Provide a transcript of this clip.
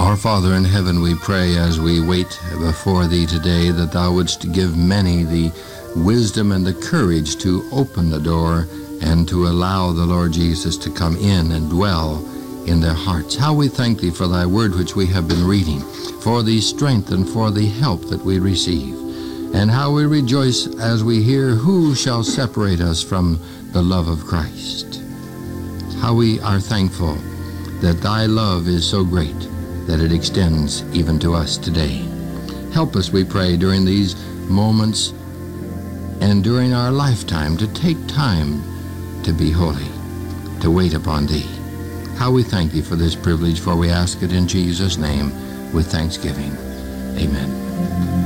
Our Father in heaven, we pray as we wait before Thee today that Thou wouldst give many the wisdom and the courage to open the door and to allow the Lord Jesus to come in and dwell in their hearts. How we thank Thee for Thy word which we have been reading, for the strength and for the help that we receive, and how we rejoice as we hear, who shall separate us from the love of Christ. How we are thankful that Thy love is so great that it extends even to us today. Help us, we pray, during these moments and during our lifetime to take time to be holy, to wait upon Thee. How we thank Thee for this privilege, for we ask it in Jesus' name with thanksgiving. Amen.